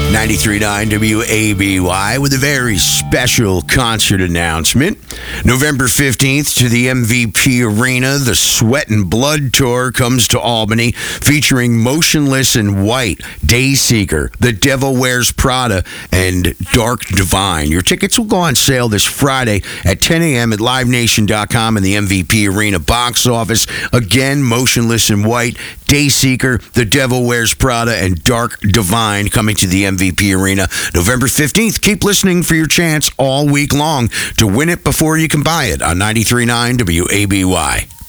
93.9 WABY with a very special concert announcement. November 15th to the MVP Arena, the Sweat and Blood Tour comes to Albany, featuring Motionless in White, Dayseeker, The Devil Wears Prada, and Dark Divine. Your tickets will go on sale this Friday at 10 a.m. at LiveNation.com and the MVP Arena box office. Again, Motionless in White, Dayseeker, The Devil Wears Prada, and Dark Divine coming to the MVP Arena November 15th. Keep listening for your chance all week long to win it before you can buy it on 93.9 WABY.